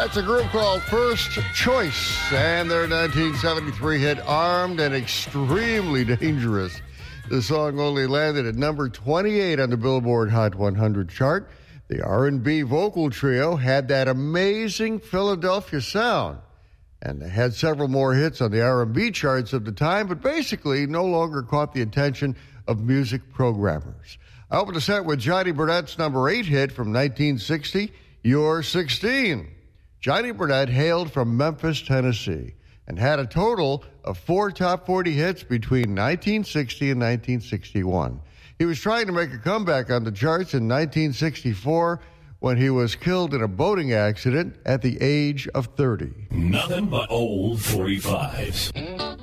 That's a group called First Choice and their 1973 hit Armed and Extremely Dangerous. The song only landed at number 28 on the Billboard Hot 100 chart. The R&B vocal trio had that amazing Philadelphia sound, and they had several more hits on the R&B charts of the time, but basically no longer caught the attention of music programmers. I opened the set with Johnny Burnett's number 8 hit from 1960, You're 16. Johnny Burnett hailed from Memphis, Tennessee, and had a total of 4 top 40 hits between 1960 and 1961. He was trying to make a comeback on the charts in 1964 when he was killed in a boating accident at the age of 30. Nothing but old 45s.